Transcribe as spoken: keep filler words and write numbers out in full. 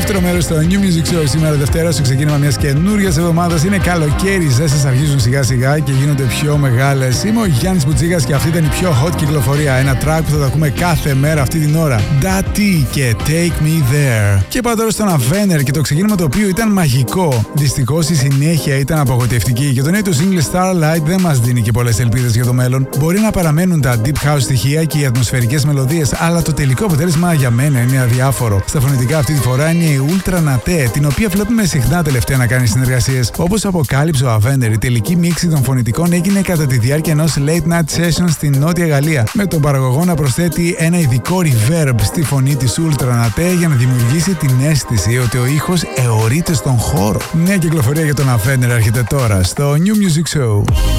Δεύτερο μέρος στο New Music Show σήμερα Δευτέρα, στο ξεκίνημα μιας καινούριας εβδομάδας. Είναι καλοκαίρι, οι ζέστες αρχίζουν σιγά σιγά και γίνονται πιο μεγάλες. Είμαι ο Γιάννης Μπουτσίγας και αυτή ήταν η πιο hot κυκλοφορία. Ένα track που θα το ακούμε κάθε μέρα αυτή την ώρα. Dati και Take Me There. Και πάω τώρα στον Avner και το ξεκίνημα το οποίο ήταν μαγικό. Δυστυχώς η συνέχεια ήταν απογοητευτική και το νέο του single Starlight δεν μας δίνει και πολλές ελπίδες για το μέλλον. Μπορεί να παραμένουν τα deep house στοιχεία και οι ατμοσφαιρικές μελωδίες, αλλά το τελικό αποτέλεσμα για μένα είναι αδιάφορο. Στα φωνητικά αυτή τη φορά είναι η Ultra Naté, την οποία βλέπουμε συχνά τελευταία να κάνει συνεργασίες. Όπως αποκάλυψε ο Avner, η τελική μίξη των φωνητικών έγινε κατά τη διάρκεια ενός late night session στην Νότια Γαλλία, με τον παραγωγό να προσθέτει ένα ειδικό reverb στη φωνή της Ultra Naté για να δημιουργήσει την αίσθηση ότι ο ήχος αιωρείται στον χώρο. Νέα κυκλοφορία για τον Avner έρχεται τώρα στο New Music Show.